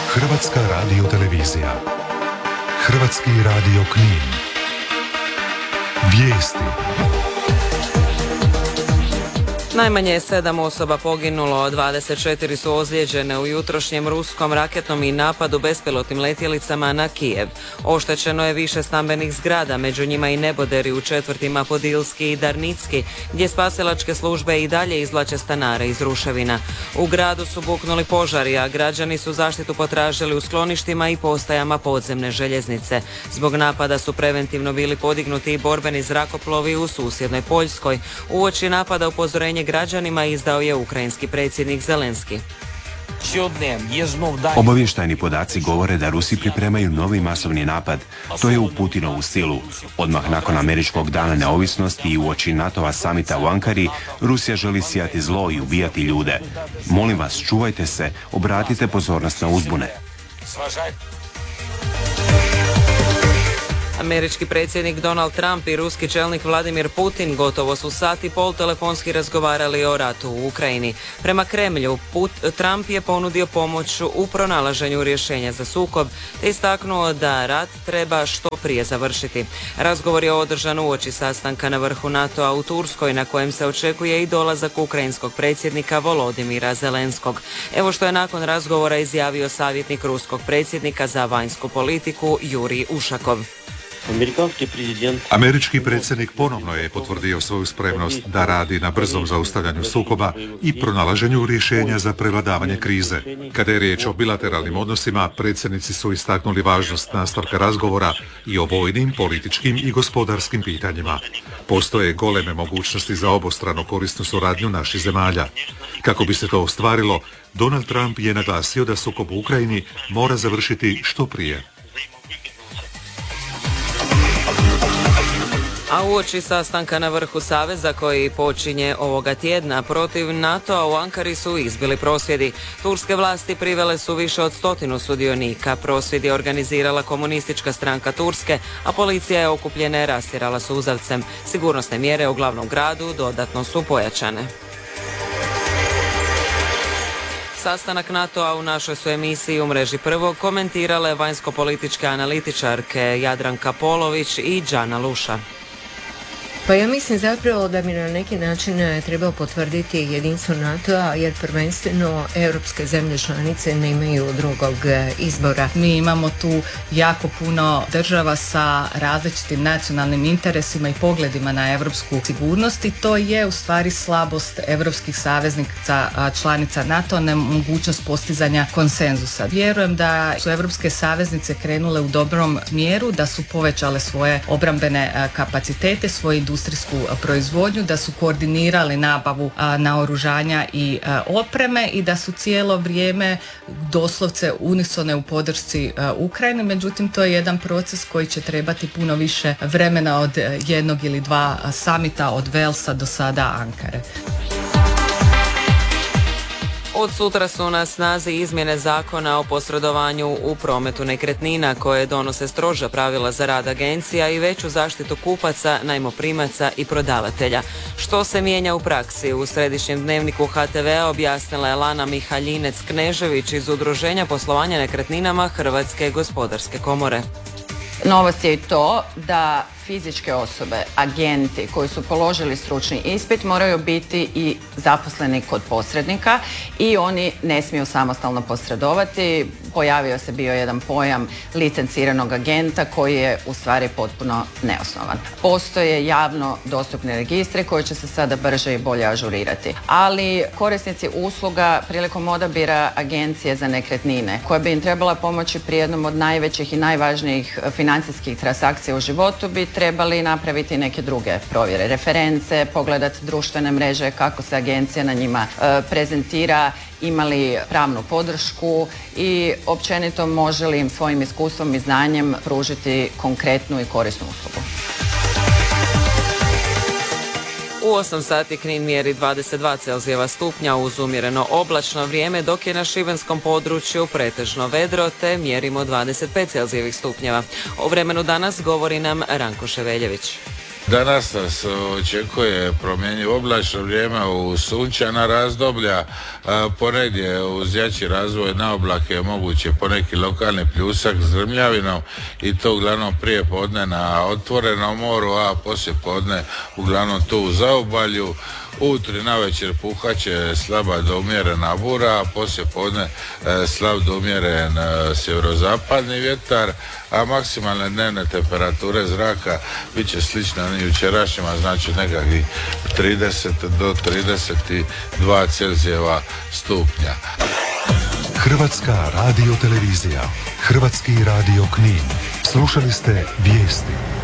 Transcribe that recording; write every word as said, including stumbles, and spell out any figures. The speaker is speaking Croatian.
Hrvatska radiotelevizija. Hrvatski radio Knin. Vijesti. Najmanje je sedam osoba poginulo, dvadeset četiri su ozlijeđene u jutrošnjem ruskom raketnom i napadu bespilotnim letjelicama na Kijev. Oštećeno je više stambenih zgrada, među njima i neboderi u četvrtima Podilski i Darnicki, gdje spasilačke službe i dalje izvlače stanare iz ruševina. U gradu su buknuli požari, a građani su zaštitu potražili u skloništima i postajama podzemne željeznice. Zbog napada su preventivno bili podignuti i borbeni zrakoplovi u susjednoj Poljskoj. Uoči napada upozorenje građanima izdao je ukrajinski predsjednik Zelenski. Obavještajni podaci govore da Rusi pripremaju novi masovni napad. To je u Putinovu stilu. Odmah nakon američkog dana neovisnosti i uoči NATO-a samita u Ankari, Rusija želi sijati zlo i ubijati ljude. Molim vas, čuvajte se, obratite pozornost na uzbune. Američki predsjednik Donald Trump i ruski čelnik Vladimir Putin gotovo su sat i pol telefonski razgovarali o ratu u Ukrajini. Prema Kremlju, Put, Trump je ponudio pomoć u pronalaženju rješenja za sukob, te istaknuo da rat treba što prije završiti. Razgovor je održan uoči sastanka na vrhu NATO-a u Turskoj, na kojem se očekuje i dolazak ukrajinskog predsjednika Volodimira Zelenskog. Evo što je nakon razgovora izjavio savjetnik ruskog predsjednika za vanjsku politiku Jurij Ušakov. Američki predsjednik ponovno je potvrdio svoju spremnost da radi na brzom zaustavljanju sukoba i pronalaženju rješenja za prevladavanje krize. Kada je riječ o bilateralnim odnosima, predsjednici su istaknuli važnost nastavka razgovora i o vojnim, političkim i gospodarskim pitanjima. Postoje goleme mogućnosti za obostrano korisnu suradnju naših zemalja. Kako bi se to ostvarilo, Donald Trump je naglasio da sukob u Ukrajini mora završiti što prije. A uoči sastanka na vrhu Saveza koji počinje ovoga tjedna protiv NATO-a u Ankari su izbili prosvjedi. Turske vlasti privele su više od stotinu sudionika. Prosvjed je organizirala komunistička stranka Turske, a policija je okupljene rastjerala suzavcem. Sigurnosne mjere u glavnom gradu dodatno su pojačane. Sastanak NATO-a u našoj su emisiji u mreži Prvog komentirale vanjsko-političke analitičarke Jadranka Polović i Đana Luša. Pa ja mislim zapravo da bi na neki način trebao potvrditi jedinstvo NATO-a, jer prvenstveno europske zemlje članice nemaju drugog izbora. Mi imamo tu jako puno država sa različitim nacionalnim interesima i pogledima na europsku sigurnost i to je u stvari slabost europskih saveznica članica NATO-a, nemogućnost postizanja konsenzusa. Vjerujem da su europske saveznice krenule u dobrom smjeru, da su povećale svoje obrambene kapacitete, svoje industrijsku proizvodnju, da su koordinirali nabavu a, naoružanja i a, opreme i da su cijelo vrijeme doslovce unisone u podršci a, Ukrajine. Međutim, to je jedan proces koji će trebati puno više vremena od jednog ili dva samita od Velsa do sada Ankare. Od sutra su na snazi izmjene zakona o posredovanju u prometu nekretnina koje donose stroža pravila za rad agencija i veću zaštitu kupaca, najmoprimaca i prodavatelja. Što se mijenja u praksi? U središnjem dnevniku H T V-a objasnila je Lana Mihaljinec-Knežević iz Udruženja poslovanja nekretninama Hrvatske gospodarske komore. Novost je i to da fizičke osobe, agenti koji su položili stručni ispit moraju biti i zaposleni kod posrednika i oni ne smiju samostalno posredovati. Pojavio se bio jedan pojam licenciranog agenta koji je u stvari potpuno neosnovan. Postoje javno dostupni registri koji će se sada brže i bolje ažurirati. Ali korisnici usluga prilikom odabira agencije za nekretnine koja bi im trebala pomoći pri jednom od najvećih i najvažnijih financijskih transakcija u životu bi trebali napraviti neke druge provjere, reference, pogledati društvene mreže, kako se agencija na njima e, prezentira, imali pravnu podršku i općenito može li im svojim iskustvom i znanjem pružiti konkretnu i korisnu uslugu. U osam sati Knin mjeri dvadeset dva Celzijeva stupnja uz umjereno oblačno vrijeme, dok je na šibenskom području pretežno vedro te mjerimo dvadeset pet Celzijevih stupnjeva. O vremenu danas govori nam Ranko Ševeljević. Danas nas očekuje promjenjivo oblačno vrijeme u sunčana razdoblja, ponegdje uz jači razvoj na oblake je moguće poneki lokalni pljusak s grmljavinom i to uglavnom prije podne na otvorenom moru, a poslije podne uglavnom tu u zaobalju. Ujutro i navečer puhaće slaba do umjerena bura, a poslije podne e, slab do umjeren e, sjeverozapadni vjetar, a maksimalne dnevne temperature zraka bit će slične onim jučerašnjima, znači nekakvih trideset do trideset dva Celzijeva stupnja. Hrvatska radio televizija, Hrvatski radio Knin. Slušali ste vijesti.